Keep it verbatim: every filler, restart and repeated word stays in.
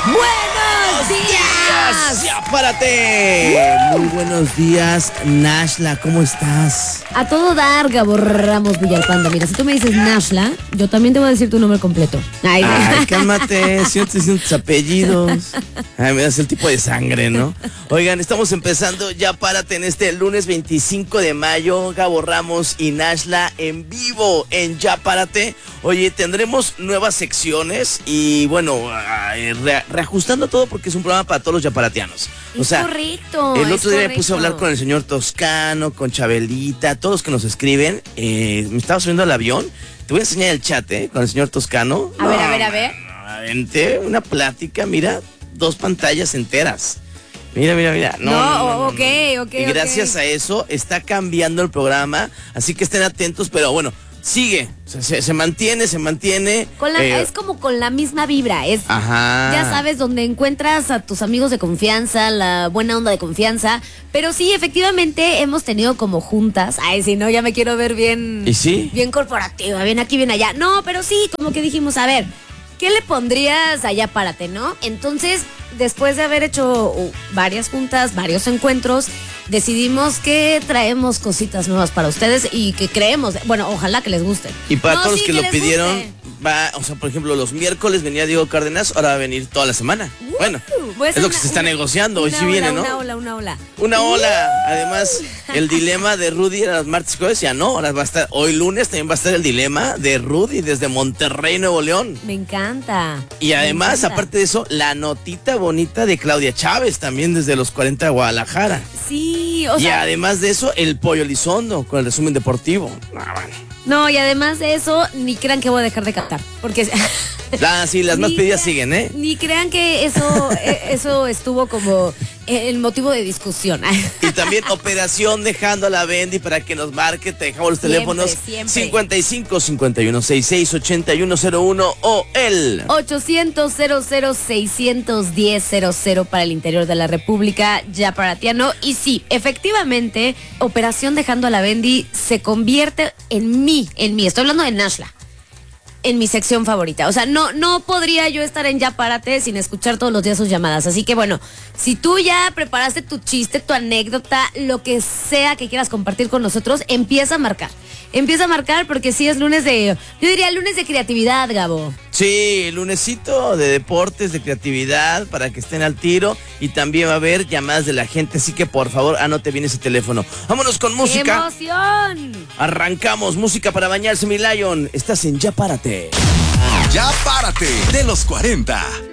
¡Buenos días! ¡Ya párate! Uh. Muy buenos días, Nashla, ¿cómo estás? A todo dar, Gabo Ramos Villalpando. Mira, si tú me dices Nashla, yo también te voy a decir tu nombre completo. Ay, Ay cálmate, sientes tus apellidos. Ay, me das el tipo de sangre, ¿no? Oigan, estamos empezando Ya Párate en este lunes veinticinco de mayo. Gabo Ramos y Nashla en vivo en Ya Párate. Oye, tendremos nuevas secciones y bueno, re reajustando todo porque es un programa para todos los yaparatianos. O sea, es correcto. El otro día correcto. me puse a hablar con el señor Toscano, con Chabelita, todos los que nos escriben. Eh, me estaba subiendo al avión. Te voy a enseñar el chat, ¿eh? Con el señor Toscano. A no, ver, a ver, a ver. Aventé una plática, mira, dos pantallas enteras. Mira, mira, mira. No, no, no, no, no ok, no. ok. Y gracias okay. a eso está cambiando el programa, así que estén atentos, pero bueno. Sigue, se, se, se mantiene, se mantiene. Con la, eh, es como con la misma vibra, es, ajá. Ya sabes, donde encuentras a tus amigos de confianza, la buena onda de confianza. Pero sí, efectivamente, hemos tenido como juntas. Ay, si no, ya me quiero ver bien. ¿Y sí? Bien corporativa, bien aquí, bien allá. No, pero sí, como que dijimos, a ver, ¿qué le pondrías allá párate, no? Entonces, después de haber hecho uh, varias juntas, varios encuentros, decidimos que traemos cositas nuevas para ustedes y que creemos, bueno, ojalá que les guste. Y para no, todos sí, los que, que lo pidieron, guste. va, o sea, por ejemplo, los miércoles venía Diego Cárdenas, ahora va a venir toda la semana. Uh, bueno, es lo una, que se está una, negociando, hoy sí ola, viene, ¿no? Una ola, una ola. Una ola. Uh. Además, el dilema de Rudy era los martes y jueves, ya no, ahora va a estar, hoy lunes también va a estar el dilema de Rudy desde Monterrey, Nuevo León. Me encanta. Y además, encanta. aparte de eso, la notita bonita de Claudia Chávez, también desde los cuarenta de Guadalajara. Sí, o sea. Y además de eso, el Pollo Elizondo con el resumen deportivo. Ah, bueno. No, y además de eso, ni crean que voy a dejar de cantar, porque... Ah, sí, las más pedidas siguen, ¿eh? Ni crean que eso, eso estuvo como el motivo de discusión. Y también operación dejando a la Bendy para que nos marque, te dejamos los siempre, teléfonos siempre. cincuenta y cinco, cincuenta y uno, sesenta y seis, ochenta y uno cero uno o el ochocientos, cero cero, seiscientos diez, cero cero para el interior de la República, yaparatiano. Y sí, efectivamente, operación dejando a la Bendy se convierte en mí, en mí, estoy hablando de Nashla, en mi sección favorita. O sea, no, no podría yo estar en Ya Párate sin escuchar todos los días sus llamadas. Así que bueno, si tú ya preparaste tu chiste, tu anécdota, lo que sea que quieras compartir con nosotros, empieza a marcar. Empieza a marcar porque sí es lunes de, yo diría lunes de creatividad, Gabo. Sí, lunesito de deportes, de creatividad, para que estén al tiro. Y también va a haber llamadas de la gente, así que por favor, anote bien ese teléfono. Vámonos con música. ¡Emoción! Arrancamos, música para bañarse, mi Lion. Estás en Ya Párate. Ya Párate, de los cuarenta.